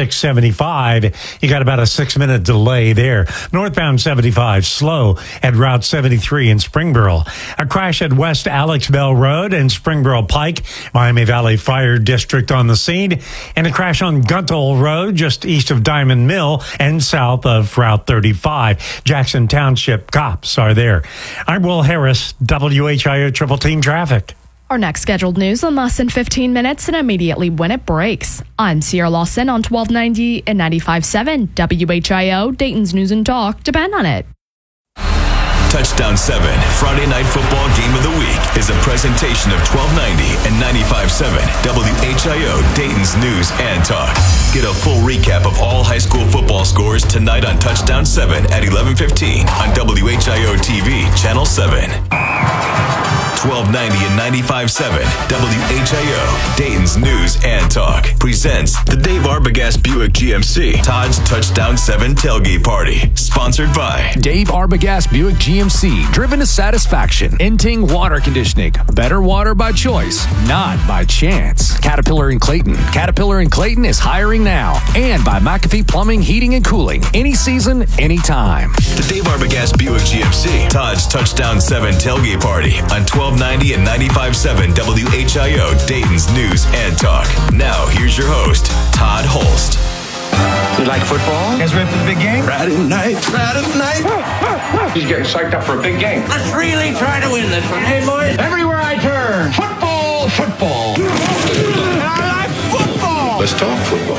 I-675, you got about a 6-minute delay there. Northbound 75 slow at Route 73 in Springboro. A crash at West Alex Bell Road and Springboro Pike, Miami Valley Fire District on the scene, and a crash on Guntle Road just east of Diamond Mill and south of Route 35. Jackson Township cops are there. I'm Will Harris, WHIO Triple Team Traffic. Our next scheduled news in less than 15 minutes and immediately when it breaks. I'm Sierra Lawson on 1290 and 95.7 WHIO, Dayton's News and Talk. Depend on it. Touchdown 7, Friday Night Football Game of the Week, is a presentation of 1290 and 95.7 WHIO, Dayton's News and Talk. Get a full recap of all high school football scores tonight on Touchdown 7 at 11:15 on WHIO TV, Channel 7. 1290 and 95.7 WHIO, Dayton's News and Talk, presents the Dave Arbogast Buick GMC Todd's Touchdown 7 Tailgate Party, sponsored by Dave Arbogast Buick GMC, driven to satisfaction. Inting Water Conditioning, better water by choice, not by chance. Caterpillar in Clayton. Caterpillar in Clayton is hiring now. And by McAfee Plumbing, Heating, and Cooling. Any season, anytime. the Dave Arbogast Buick GMC Todd's Touchdown 7 Tailgate Party on 1290 and 95.7 WHIO, Dayton's News and Talk. Now, here's your host, Todd Holst. You like football? You guys ready for the big game? Friday night. He's getting psyched up for a big game. Let's really try to win this one, hey, boys? Everywhere I turn, football, football. And I like football. Let's talk football.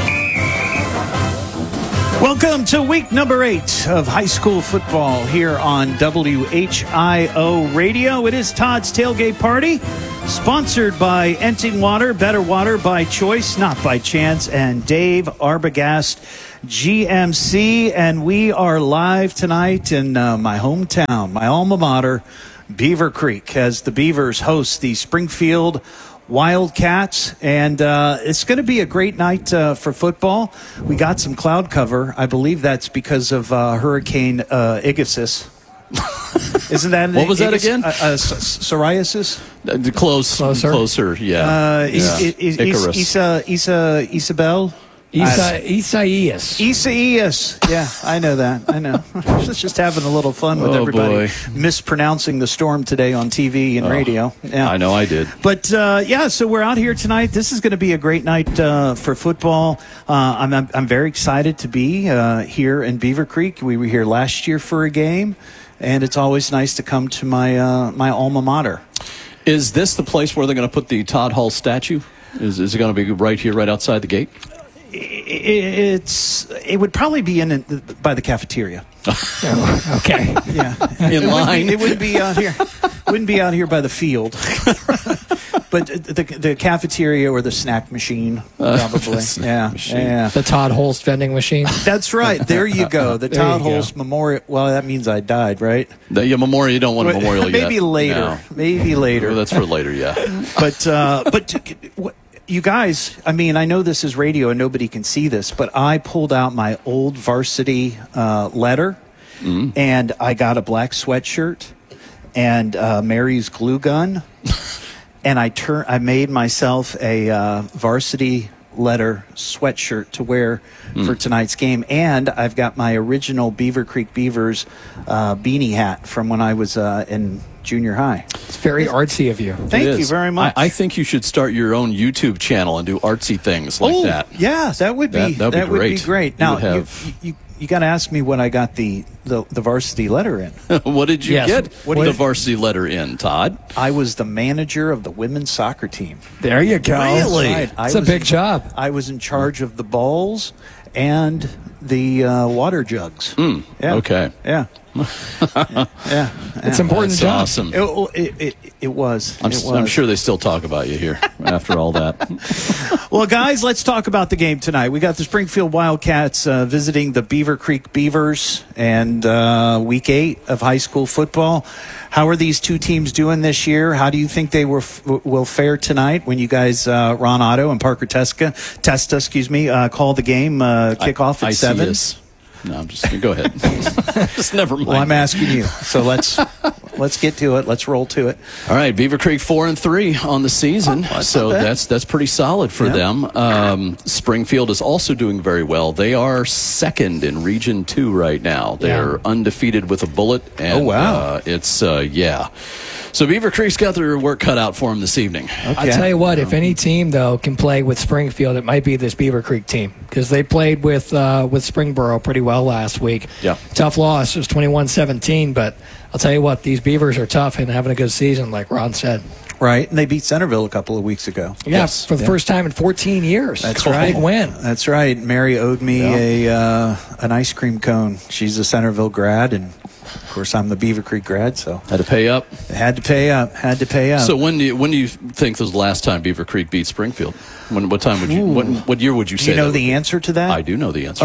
Welcome to week number 8 of high school football here on WHIO Radio. It is Todd's Tailgate Party, sponsored by Enting Water, better water by choice, not by chance, and Dave Arbogast GMC. And we are live tonight in my hometown, my alma mater, Beaver Creek, as the Beavers host the Springfield Wildcats, and it's going to be a great night for football. We got some cloud cover. I believe that's because of Hurricane Ignatius. Isn't that what was that again? Psoriasis? Closer, yeah. Icarus. Isabel. Isaias. Yeah, I know that. I know. Just having a little fun with everybody mispronouncing the storm today on TV and radio. Yeah. I know I did. But, so we're out here tonight. This is going to be a great night for football. I'm very excited to be here in Beaver Creek. We were here last year for a game, and it's always nice to come to my my alma mater. Is this the place where they're going to put the Todd Hall statue? Is it going to be right here, right outside the gate? It would probably be by the cafeteria. Okay. Yeah. In line. It wouldn't be out here. Wouldn't be out here by the field. But the cafeteria or the snack machine, probably. Yeah. The Todd Holst vending machine. That's right. There you go. The Todd Holst Memorial. Well, that means I died, right? Your memorial. You don't want a memorial yet. Maybe later. No. Maybe later. Well, that's for later. Yeah. But you guys, I mean, I know this is radio and nobody can see this, but I pulled out my old varsity letter, and I got a black sweatshirt and Mary's glue gun, and I made myself a varsity letter sweatshirt to wear for tonight's game, and I've got my original Beaver Creek Beavers beanie hat from when I was in junior high. It's very artsy of you. Thank you very much. I think you should start your own YouTube channel and do artsy things like that. Yeah, that would be great. Now, you got to ask me what I got the varsity letter in. What did you get the varsity letter in, Todd? I was the manager of the women's soccer team. There you go. Really? It's a big job. I was in charge of the balls and the water jugs. Yeah. Okay. Yeah. Yeah. It's an important job. Awesome. It was. I'm sure they still talk about you here after all that. Well, guys, let's talk about the game tonight. We got the Springfield Wildcats visiting the Beaver Creek Beavers, and week 8 of high school football. How are these two teams doing this year? How do you think they will fare tonight when you guys, Ron Otto and Parker Testa, call the game kickoff at 7? No, I'm just going to go ahead. Just never mind. Well, I'm asking you. So let's get to it. Let's roll to it. All right, Beaver Creek 4-3 on the season. So that's pretty solid for them. Springfield is also doing very well. They are second in Region 2 right now. They're undefeated with a bullet. And, So Beaver Creek's got their work cut out for them this evening. Okay. I'll tell you what, if any team, though, can play with Springfield, it might be this Beaver Creek team, because they played with Springboro pretty well last week. Yeah. Tough loss. It was 21-17, but I'll tell you what, these Beavers are tough and having a good season, like Ron said. Right, and they beat Centerville a couple of weeks ago. Yeah, for the first time in 14 years. That's right. Big win. That's right. Mary owed me an ice cream cone. She's a Centerville grad, and of course I'm the Beaver Creek grad, so had to pay up. Had to pay up. So when do you think was the last time Beaver Creek beat Springfield? What time would you? What year would you say? Do you know the answer to that? I do know the answer.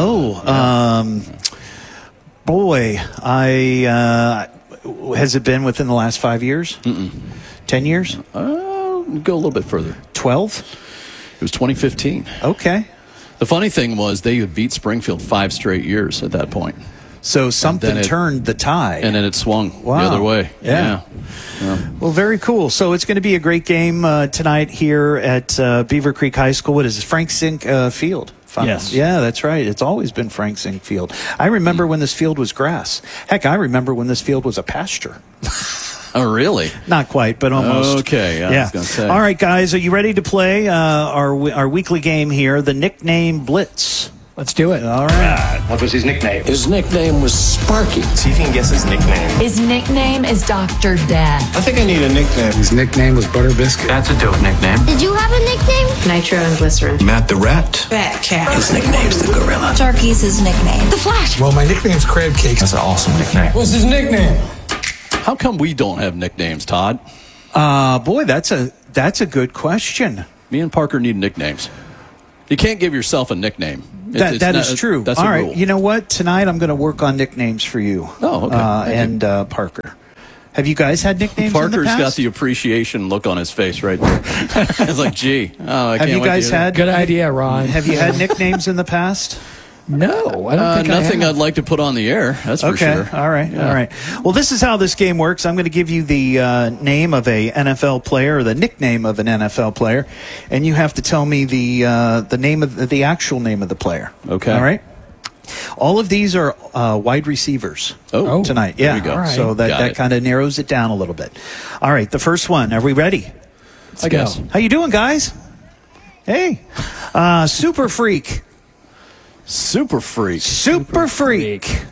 Boy, has it been within the last 5 years? 2009. 10 years? Go a little bit further. 12? It was 2015. Okay. The funny thing was they had beat Springfield 5 straight years at that point. So something turned the tide. And then it swung the other way. Yeah. Well, very cool. So it's going to be a great game tonight here at Beaver Creek High School. What is it? Frank Zink Field. Yes. Yeah, that's right. It's always been Frank Zink Field. I remember when this field was grass. Heck, I remember when this field was a pasture. Oh, really? Not quite, but almost. Okay, I was going to say. All right, guys, are you ready to play our weekly game here, the Nickname Blitz? Let's do it. All right. What was his nickname? His nickname was Sparky. See if you can guess his nickname. His nickname is Dr. Death. I think I need a nickname. His nickname was Butter Biscuit. That's a dope nickname. Did you have a nickname? Nitro and Glycerin. Matt the Rat. Fat Cat. His nickname's the Gorilla. Sharky's his nickname. The Flash. Well, my nickname's Crab Cake. That's an awesome nickname. What's his nickname? How come we don't have nicknames, Todd? Boy, that's a good question. Me and Parker need nicknames. You can't give yourself a nickname. That is true. That's all a right. rule. You know what? Tonight I'm going to work on nicknames for you. Oh, okay. And Parker. Have you guys had nicknames Parker's in the past? got the appreciation look on his face right there. It's like, gee. Oh, I Have can't you wait to guys hear that. had? Good idea, Ron. Have you had nicknames in the past? No, I don't think nothing I have. I'd like to put on the air. That's for sure. All right. Yeah. All right. Well, this is how this game works. I'm going to give you the name of a NFL player, or the nickname of an NFL player, and you have to tell me the name of the actual name of the player. Okay. All right. All of these are wide receivers tonight. Yeah. There we go. All right. So that kind of narrows it down a little bit. All right. The first one. Are we ready? Let's go. How you doing, guys? Hey. Super Freak. Super Freak. Super Freak.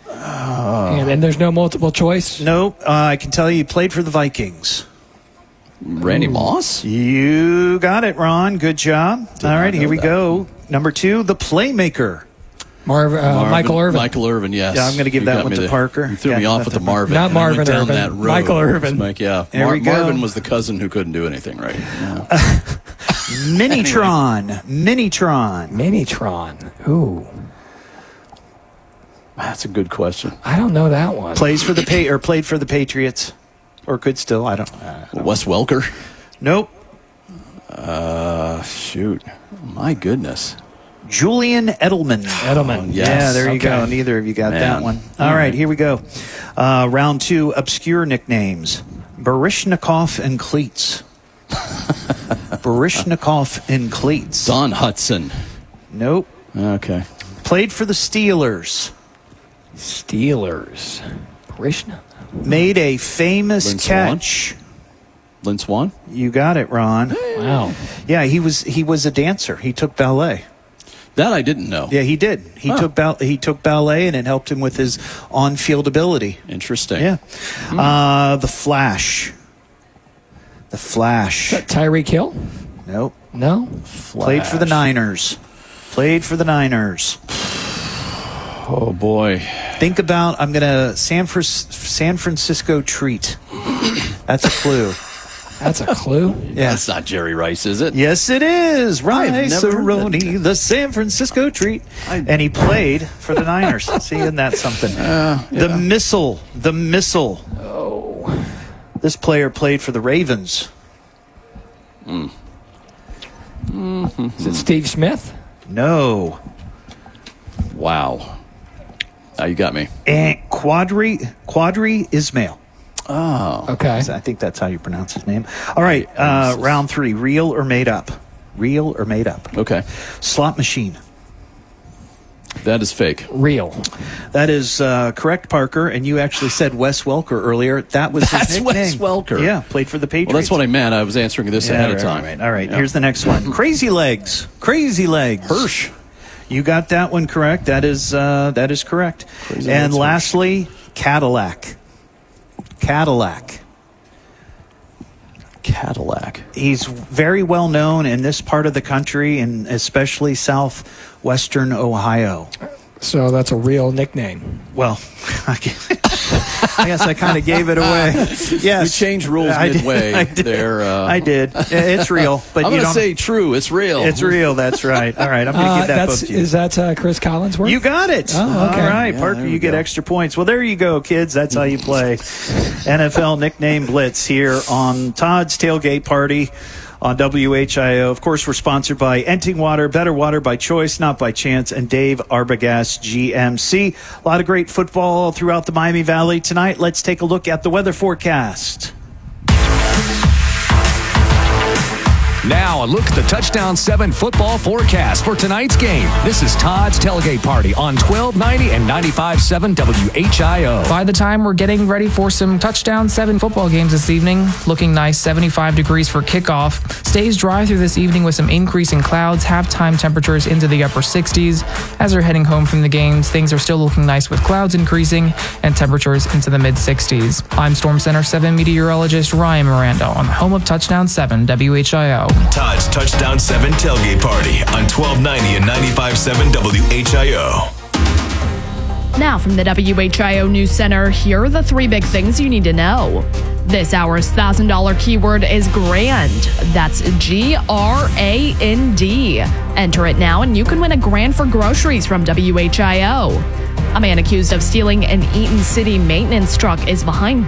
And then there's no multiple choice? No, I can tell you he played for the Vikings. Randy Moss? You got it, Ron. Good job. All right, here we go. Number 2, the Playmaker. Michael Irvin. Michael Irvin, yes. Yeah, I'm going to give You that got one me to there. Parker. You threw Yeah, me off that's with the a- Marvin. Not and I went Marvin down Irvin. that road. Michael Irvin. Mike, yeah. There we go. Marvin was the cousin who couldn't do anything right. Yeah. Minitron. Minitron. Ooh. That's a good question. I don't know that one. Played for the Patriots, or could still. I don't. Wes Welker? Nope. Shoot. My goodness. Julian Edelman. Edelman. Yes. Yeah, there you go. Okay. Neither of you got Man. that one. All right, here we go. Round 2, obscure nicknames. Barishnikov and Cleats. Barishnikov and Cleats. Don Hudson. Nope. Okay. Played for the Steelers. Steelers. Krishna. Made a famous Lynn Swann? catch. Lynn Swann? You got it, Ron. Wow. Yeah, he was a dancer. He took ballet. That I didn't know. Yeah, he did. He took ballet, and it helped him with his on-field ability. Interesting. Yeah. The Flash. The Flash. Is that Tyreek Hill? Nope. No? Played for the Niners. Oh, boy. Think about, I'm going to San Francisco treat. That's a clue. That's a clue? Yeah. That's not Jerry Rice, is it? Yes, it is. I've never heard Rice-A-Roni, the San Francisco treat. And he played for the Niners. See, isn't that something? The Missile. Oh. This player played for the Ravens. Is it Steve Smith? No. Wow. Now you got me. And Quadri Ismail. Oh. Okay. I think that's how you pronounce his name. All right, round 3, real or made up? Real or made up? Okay. Slot machine. That is fake. Real. That is correct, Parker. And you actually said Wes Welker earlier. That was That's his Wes nickname. Welker. Yeah, played for the Patriots. Well, that's what I meant. I was answering this ahead of time. All right. Here's the next one. Crazy Legs. Hirsch. You got that one correct. That is correct. Crazy and Legs lastly, Cadillac. He's very well known in this part of the country, and especially southwestern Ohio. So that's a real nickname. Well, I guess I kind of gave it away. Yes. We changed rules midway. I did. There, I did. It's real. But I'm you going to don't say true. It's real. It's real. That's right. All right. I'm going to give that book to you. Is that Chris Collinsworth? You got it. Oh, okay. All right. Yeah, Parker, you get extra points. Well, there you go, kids. That's how you play NFL Nickname Blitz here on Todd's Tailgate Party on WHIO. Of course, we're sponsored by Enting Water, better water by choice, not by chance, and Dave Arbogast, GMC. A lot of great football throughout the Miami Valley tonight. Let's take a look at the weather forecast. Now, a look at the Touchdown 7 football forecast for tonight's game. This is Todd's Tailgate Party on 1290 and 95.7 WHIO. By the time we're getting ready for some Touchdown 7 football games this evening, looking nice, 75 degrees for kickoff. Stays dry through this evening with some increasing clouds, halftime temperatures into the upper 60s. As we're heading home from the games, things are still looking nice with clouds increasing and temperatures into the mid-60s. I'm Storm Center 7 meteorologist Ryan Miranda on the home of Touchdown 7 WHIO. Todd's Touchdown 7 Tailgate Party on 1290 and 95.7 WHIO. Now from the WHIO News Center, here are the 3 big things you need to know. This hour's $1,000 keyword is grand. That's GRAND. Enter it now and you can win a grand for groceries from WHIO. A man accused of stealing an Eaton City maintenance truck is behind